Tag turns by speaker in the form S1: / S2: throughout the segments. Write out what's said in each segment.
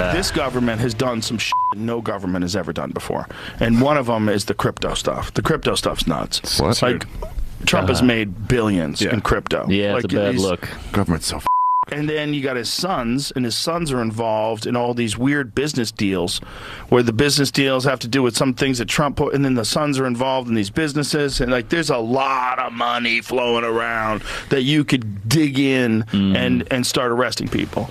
S1: This government has done some shit no government has ever done before. And one of them is the crypto stuff. The crypto stuff's nuts.
S2: What?
S1: Like, Trump has made billions in crypto.
S3: Yeah, it's
S1: like,
S3: a bad look.
S2: Government's so
S1: and then you got his sons, and his sons are involved in all these weird business deals where the business deals have to do with some things that Trump put, and then the sons are involved in these businesses. And like, there's a lot of money flowing around that you could dig in and start arresting people.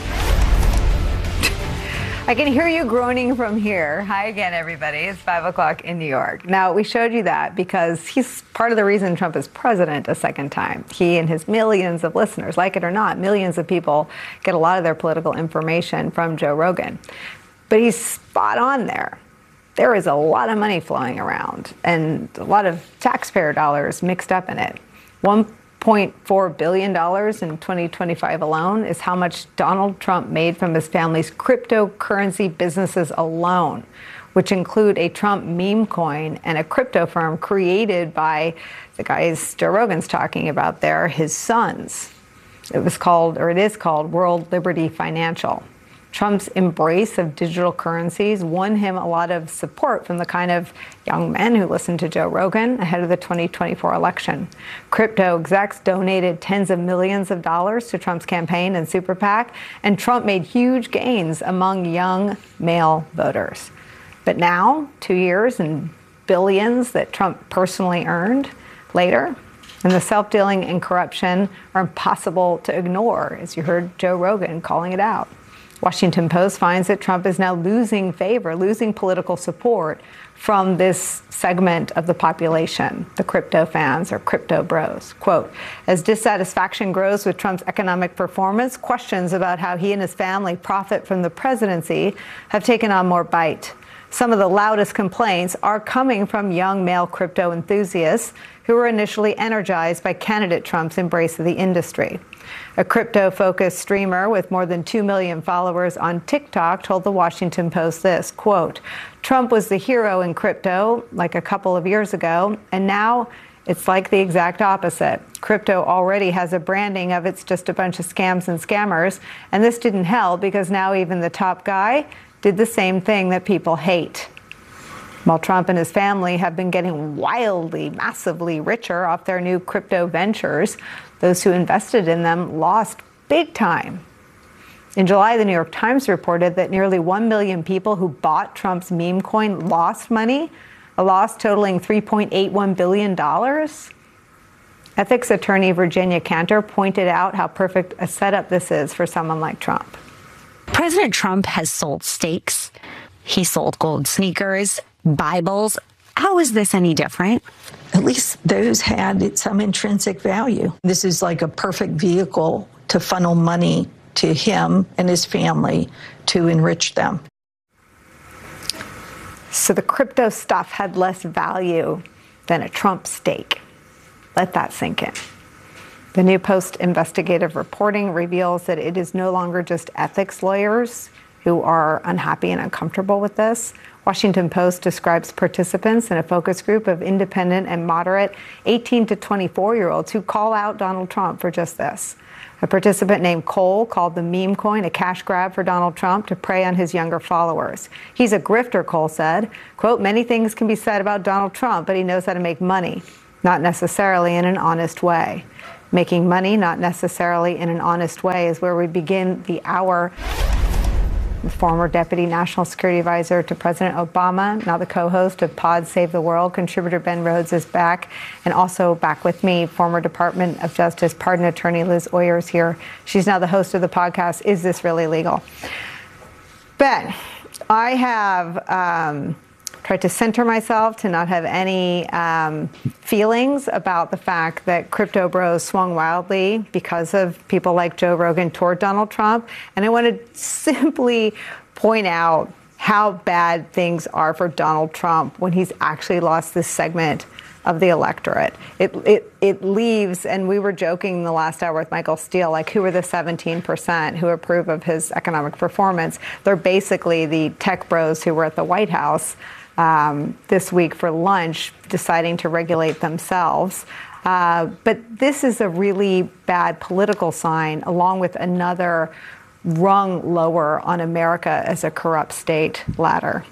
S4: I can hear you groaning from here. Hi again, everybody. It's 5 o'clock in New York. Now, we showed you that because he's part of the reason Trump is president a second time. He and his millions of listeners, like it or not, millions of people get a lot of their political information from Joe Rogan. But he's spot on there. There is a lot of money flowing around and a lot of taxpayer dollars mixed up in it. $1.4 billion in 2025 alone is how much Donald Trump made from his family's cryptocurrency businesses alone, which include a Trump meme coin and a crypto firm created by the guys Joe Rogan's talking about there, his sons. It is called World Liberty Financial. Trump's embrace of digital currencies won him a lot of support from the kind of young men who listened to Joe Rogan ahead of the 2024 election. Crypto execs donated tens of millions of dollars to Trump's campaign and super PAC, and Trump made huge gains among young male voters. But now, 2 years and billions that Trump personally earned later, and the self-dealing and corruption are impossible to ignore, as you heard Joe Rogan calling it out. Washington Post finds that Trump is now losing political support from this segment of the population, the crypto fans or crypto bros. Quote, as dissatisfaction grows with Trump's economic performance, questions about how he and his family profit from the presidency have taken on more bite. Some of the loudest complaints are coming from young male crypto enthusiasts who were initially energized by candidate Trump's embrace of the industry. A crypto-focused streamer with more than 2 million followers on TikTok told the Washington Post this, quote, Trump was the hero in crypto like a couple of years ago, and now it's like the exact opposite. Crypto already has a branding of it's just a bunch of scams and scammers, and this didn't help because now even the top guy did the same thing that people hate. While Trump and his family have been getting wildly, massively richer off their new crypto ventures, those who invested in them lost big time. In July, the New York Times reported that nearly 1 million people who bought Trump's meme coin lost money, a loss totaling $3.81 billion. Ethics attorney Virginia Cantor pointed out how perfect a setup this is for someone like Trump.
S5: President Trump has sold steaks. He sold gold sneakers, Bibles. How is this any different?
S6: At least those had some intrinsic value. This is like a perfect vehicle to funnel money to him and his family to enrich them.
S4: So the crypto stuff had less value than a Trump steak. Let that sink in. The New Post investigative reporting reveals that it is no longer just ethics lawyers who are unhappy and uncomfortable with this. Washington Post describes participants in a focus group of independent and moderate 18 to 24-year-olds who call out Donald Trump for just this. A participant named Cole called the meme coin a cash grab for Donald Trump to prey on his younger followers. He's a grifter, Cole said. Quote, many things can be said about Donald Trump, but he knows how to make money, not necessarily in an honest way. Making money, not necessarily in an honest way, is where we begin the hour. The former Deputy National Security Advisor to President Obama, now the co-host of Pod Save the World, contributor Ben Rhodes is back. And also back with me, former Department of Justice pardon attorney Liz Oyer is here. She's now the host of the podcast, Is This Really Legal? Ben, I have tried to center myself to not have any feelings about the fact that crypto bros swung wildly because of people like Joe Rogan toward Donald Trump. And I want to simply point out how bad things are for Donald Trump when he's actually lost this segment of the electorate. It leaves, and we were joking in the last hour with Michael Steele, like who are the 17% who approve of his economic performance? They're basically the tech bros who were at the White House this week for lunch, deciding to regulate themselves. But this is a really bad political sign, along with another rung lower on America as a corrupt state ladder?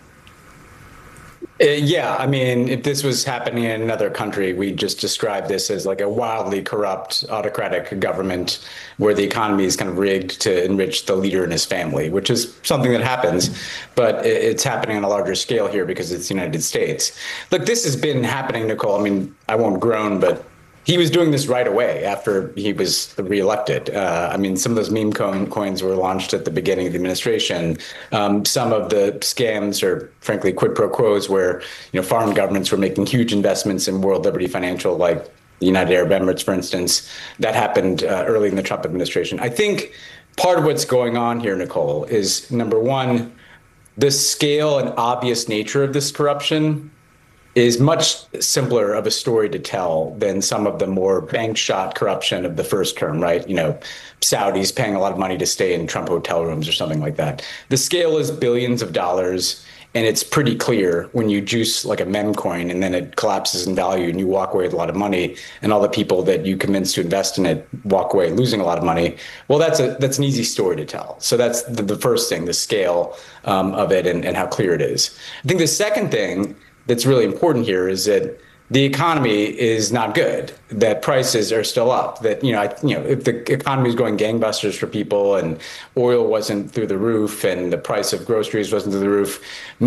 S2: Yeah, I mean, if this was happening in another country, we just describe this as like a wildly corrupt autocratic government where the economy is kind of rigged to enrich the leader and his family, which is something that happens, but it's happening on a larger scale here because it's the United States. Look, this has been happening, Nicole. I mean, I won't groan, but he was doing this right away after he was reelected. I mean, some of those meme coins were launched at the beginning of the administration. Some of the scams are, frankly, quid pro quos where, foreign governments were making huge investments in World Liberty Financial, like the United Arab Emirates, for instance. That happened early in the Trump administration. I think part of what's going on here, Nicole, is, number one, the scale and obvious nature of this corruption is much simpler of a story to tell than some of the more bank shot corruption of the first term, right? Saudis paying a lot of money to stay in Trump hotel rooms or something like that. The scale is billions of dollars, and it's pretty clear when you juice like a meme coin and then it collapses in value and you walk away with a lot of money, and all the people that you convinced to invest in it walk away losing a lot of money. Well, that's an easy story to tell. So that's the first thing, the scale of it and how clear it is. I think the second thing that's really important here is that the economy is not good, that prices are still up, that, if the economy is going gangbusters for people and oil wasn't through the roof and the price of groceries wasn't through the roof,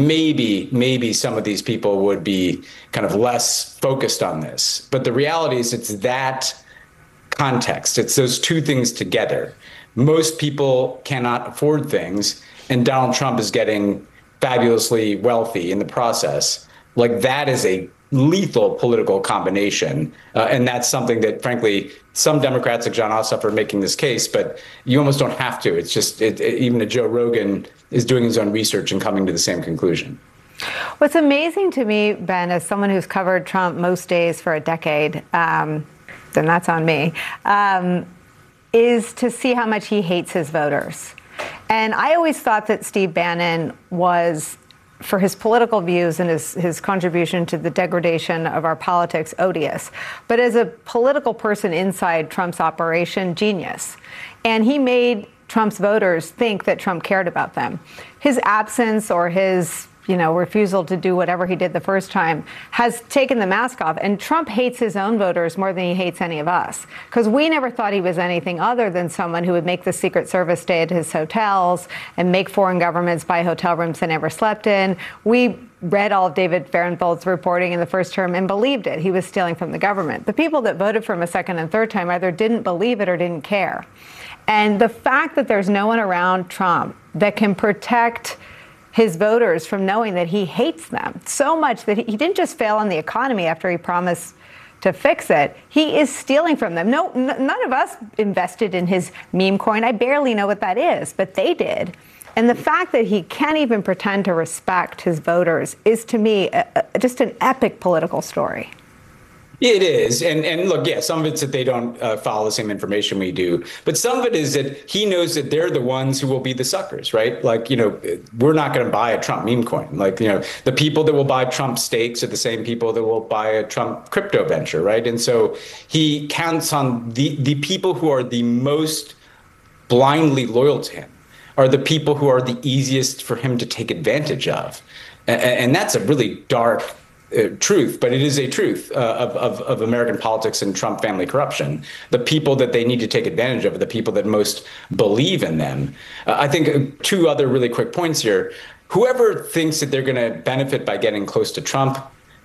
S2: maybe some of these people would be kind of less focused on this. But the reality is it's that context. It's those two things together. Most people cannot afford things, and Donald Trump is getting fabulously wealthy in the process. Like, that is a lethal political combination. And that's something that, frankly, some Democrats like Jon Ossoff are making this case, but you almost don't have to. It's just even a Joe Rogan is doing his own research and coming to the same conclusion.
S4: What's amazing to me, Ben, as someone who's covered Trump most days for a decade, then that's on me, is to see how much he hates his voters. And I always thought that Steve Bannon was, for his political views and his contribution to the degradation of our politics, odious. But as a political person inside Trump's operation, genius. And he made Trump's voters think that Trump cared about them. His absence or his refusal to do whatever he did the first time has taken the mask off. And Trump hates his own voters more than he hates any of us, because we never thought he was anything other than someone who would make the Secret Service stay at his hotels and make foreign governments buy hotel rooms they never slept in. We read all of David Fahrenthold's reporting in the first term and believed it. He was stealing from the government. The people that voted for him a second and third time either didn't believe it or didn't care. And the fact that there's no one around Trump that can protect his voters from knowing that he hates them so much that he didn't just fail on the economy after he promised to fix it. He is stealing from them. No, none of us invested in his meme coin. I barely know what that is, but they did. And the fact that he can't even pretend to respect his voters is, to me, just an epic political story.
S2: It is. And look, yeah, some of it's that they don't follow the same information we do. But some of it is that he knows that they're the ones who will be the suckers, right? Like, we're not going to buy a Trump meme coin. Like, the people that will buy Trump stakes are the same people that will buy a Trump crypto venture, right? And so he counts on the people who are the most blindly loyal to him are the people who are the easiest for him to take advantage of. And that's a really dark truth, but it is a truth of American politics and Trump family corruption. The people that they need to take advantage of are the people that most believe in them. I think two other really quick points here. Whoever thinks that they're going to benefit by getting close to Trump,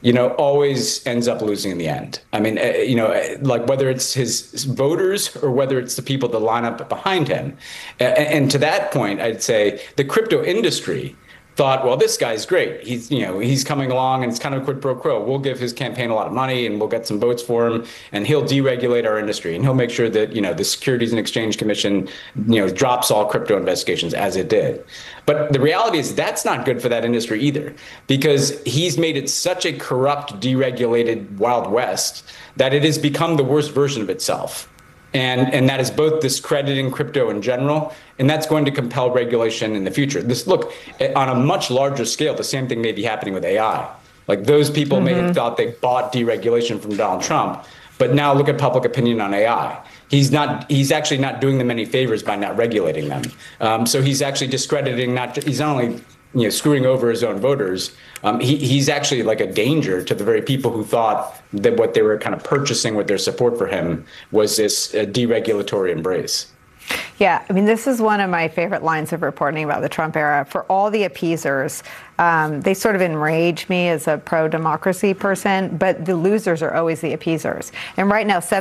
S2: always ends up losing in the end. I mean, like whether it's his voters or whether it's the people that line up behind him. And to that point, I'd say the crypto industry thought, well, this guy's great. He's coming along and it's kind of quid pro quo. We'll give his campaign a lot of money and we'll get some votes for him and he'll deregulate our industry and he'll make sure that, the Securities and Exchange Commission, drops all crypto investigations as it did. But the reality is that's not good for that industry either, because he's made it such a corrupt, deregulated Wild West that it has become the worst version of itself. And that is both discrediting crypto in general, and that's going to compel regulation in the future. Look, on a much larger scale, the same thing may be happening with AI. Like those people may have thought they bought deregulation from Donald Trump, But now look at public opinion on AI. He's actually not doing them any favors by not regulating them. So he's actually discrediting, he's not only screwing over his own voters, he's actually like a danger to the very people who thought that what they were kind of purchasing with their support for him was this deregulatory embrace.
S4: Yeah, I mean, this is one of my favorite lines of reporting about the Trump era. For all the appeasers, they sort of enrage me as a pro-democracy person, but the losers are always the appeasers. And right now,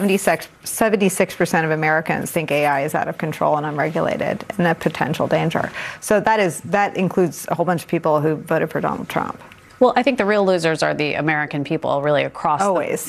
S4: 76% of Americans think AI is out of control and unregulated and a potential danger. So that includes a whole bunch of people who voted for Donald Trump.
S3: Well, I think the real losers are the American people, really across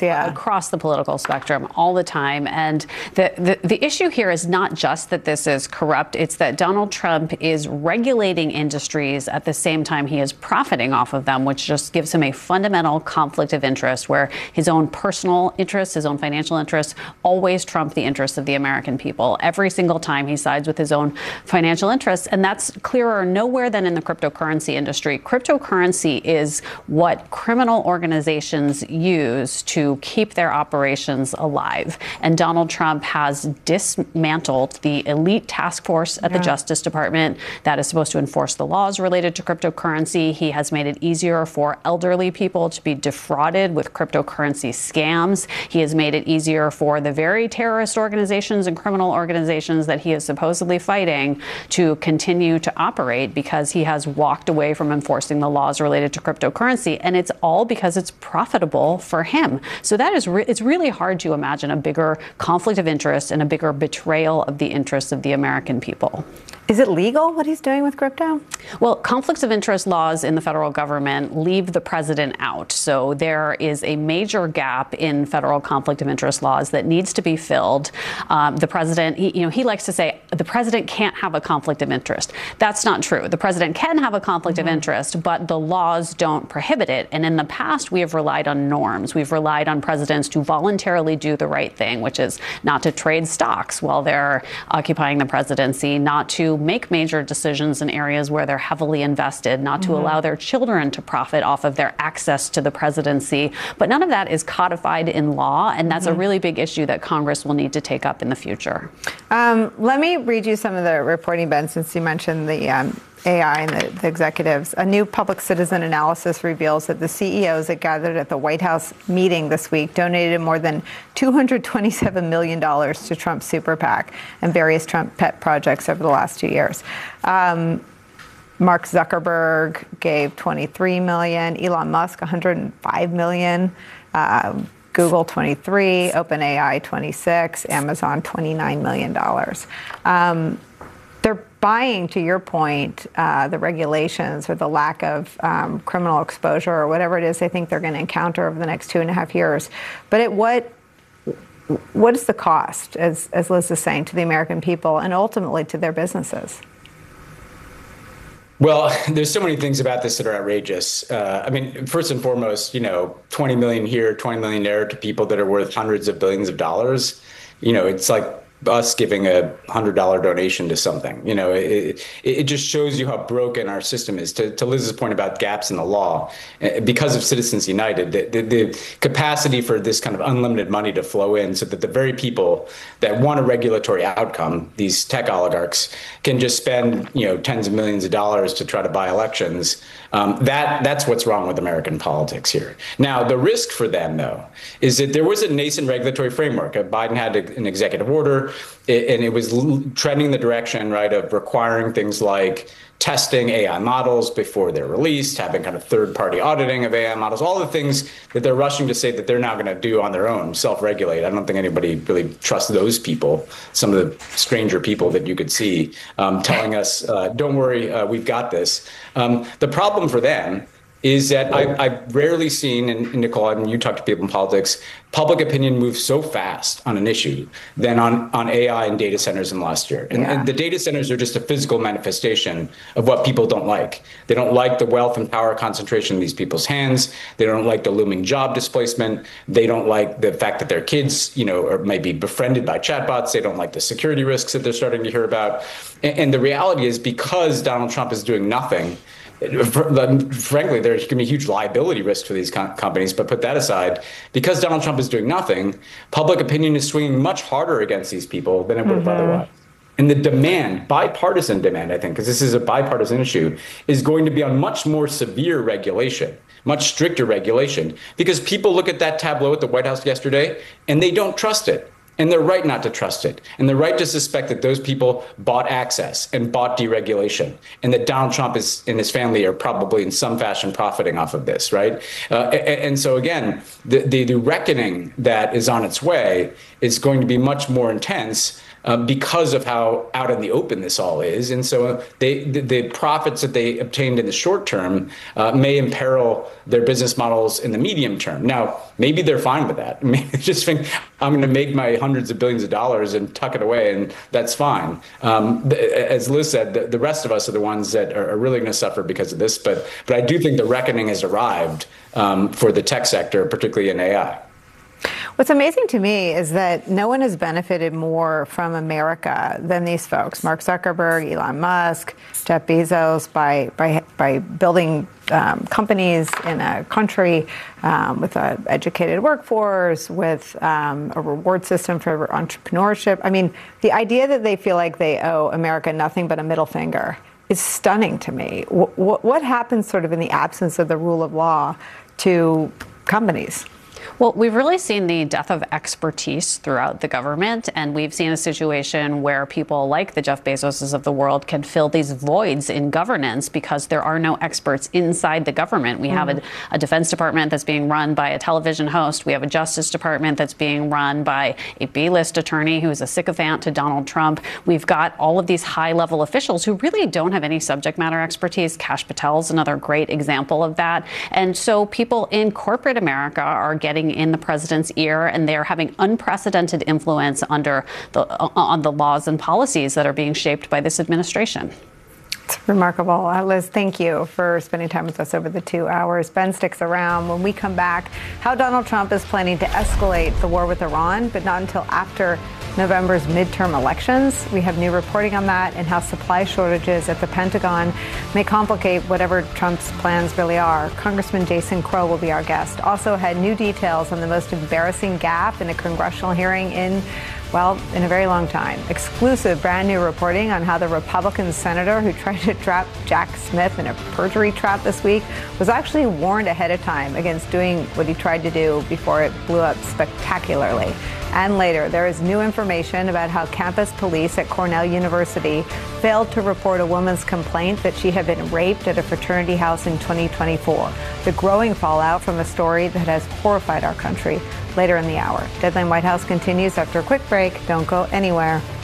S3: the political spectrum all the time. And the issue here is not just that this is corrupt. It's that Donald Trump is regulating industries at the same time he is profiting off of them, which just gives him a fundamental conflict of interest where his own personal interests, his own financial interests always trump the interests of the American people. Every single time he sides with his own financial interests. And that's clearer nowhere than in the cryptocurrency industry. Cryptocurrency is what criminal organizations use to keep their operations alive. And Donald Trump has dismantled the elite task force at the Justice Department that is supposed to enforce the laws related to cryptocurrency. He has made it easier for elderly people to be defrauded with cryptocurrency scams. He has made it easier for the very terrorist organizations and criminal organizations that he is supposedly fighting to continue to operate because he has walked away from enforcing the laws related to cryptocurrency. And it's all because it's profitable for him. So that is it's really hard to imagine a bigger conflict of interest and a bigger betrayal of the interests of the American people.
S4: Is it legal what he's doing with crypto?
S3: Well, conflicts of interest laws in the federal government leave the president out. So there is a major gap in federal conflict of interest laws that needs to be filled. The president, he likes to say the president can't have a conflict of interest. That's not true. The president can have a conflict of interest, but the laws don't prohibit it. And in the past, we have relied on norms. We've relied on presidents to voluntarily do the right thing, which is not to trade stocks while they're occupying the presidency, not to make major decisions in areas where they're heavily invested, not to allow their children to profit off of their access to the presidency. But none of that is codified in law, and that's a really big issue that Congress will need to take up in the future.
S4: Let me read you some of the reporting, Ben, since you mentioned the AI and the executives. A new public citizen analysis reveals that the CEOs that gathered at the White House meeting this week donated more than $227 million to Trump's super PAC and various Trump pet projects over the last 2 years. Mark Zuckerberg gave $23 million, Elon Musk $105 million, Google 23, OpenAI 26, Amazon $29 million. They're buying, to your point, the regulations or the lack of criminal exposure or whatever it is they think they're going to encounter over the next 2.5 years. But at what is the cost, as Liz is saying, to the American people and ultimately to their businesses?
S2: Well, there's so many things about this that are outrageous. I mean, first and foremost, 20 million here, 20 million there to people that are worth hundreds of billions of dollars. It's like us giving a $100 donation to something. It just shows you how broken our system is. To Liz's point about gaps in the law, because of Citizens United, the capacity for this kind of unlimited money to flow in so that the very people that want a regulatory outcome, these tech oligarchs, can just spend tens of millions of dollars to try to buy elections. That's what's wrong with American politics here. Now, the risk for them, though, is that there was a nascent regulatory framework. Biden had an executive order, and it was trending in the direction, right, of requiring things like testing AI models before they're released, having kind of third-party auditing of AI models, all the things that they're rushing to say that they're now going to do on their own, self-regulate. I don't think anybody really trusts those people, some of the stranger people that you could see telling us, don't worry, we've got this. The problem for them is that I've rarely seen, and Nicole, I mean, you talk to people in politics, public opinion moves so fast on an issue than on AI and data centers in the last year. And the data centers are just a physical manifestation of what people don't like. They don't like the wealth and power concentration in these people's hands. They don't like the looming job displacement. They don't like the fact that their kids, are maybe befriended by chatbots. They don't like the security risks that they're starting to hear about. And the reality is, because Donald Trump is doing nothing frankly, there's going to be huge liability risk for these companies. But put that aside, because Donald Trump is doing nothing, public opinion is swinging much harder against these people than it would have otherwise. And the demand, bipartisan demand, I think, because this is a bipartisan issue, is going to be on much more severe regulation, much stricter regulation, because people look at that tableau at the White House yesterday and they don't trust it. And they're right not to trust it. And they're right to suspect that those people bought access and bought deregulation, and that Donald Trump and his family are probably in some fashion profiting off of this, right? And so, again, the reckoning that is on its way is going to be much more intense because of how out in the open this all is. And so the profits that they obtained in the short term may imperil their business models in the medium term. Now, maybe they're fine with that. Maybe they just think, I'm going to make my hundreds of billions of dollars and tuck it away, and that's fine. As Liz said, the rest of us are the ones that are really going to suffer because of this. But I do think the reckoning has arrived for the tech sector, particularly in AI.
S4: What's amazing to me is that no one has benefited more from America than these folks, Mark Zuckerberg, Elon Musk, Jeff Bezos, by building companies in a country with an educated workforce, with a reward system for entrepreneurship. I mean, the idea that they feel like they owe America nothing but a middle finger is stunning to me. What happens sort of in the absence of the rule of law to companies?
S3: Well, we've really seen the death of expertise throughout the government, and we've seen a situation where people like the Jeff Bezoses of the world can fill these voids in governance because there are no experts inside the government. We have a Defense Department that's being run by a television host. We have a Justice Department that's being run by a B-list attorney who's a sycophant to Donald Trump. We've got all of these high-level officials who really don't have any subject matter expertise. Kash Patel is another great example of that. And so people in corporate America are getting in the president's ear, and they're having unprecedented influence on the laws and policies that are being shaped by this administration.
S4: It's remarkable. Liz, thank you for spending time with us over the 2 hours. Ben sticks around. When we come back, how Donald Trump is planning to escalate the war with Iran, but not until after November's midterm elections. We have new reporting on that, and how supply shortages at the Pentagon may complicate whatever Trump's plans really are. Congressman Jason Crow will be our guest. Also had new details on the most embarrassing gaffe in a congressional hearing in a very long time. Exclusive brand new reporting on how the Republican senator who tried to trap Jack Smith in a perjury trap this week was actually warned ahead of time against doing what he tried to do before it blew up spectacularly. And later, there is new information about how campus police at Cornell University failed to report a woman's complaint that she had been raped at a fraternity house in 2024. The growing fallout from a story that has horrified our country. Later in the hour. Deadline White House continues after a quick break. Don't go anywhere.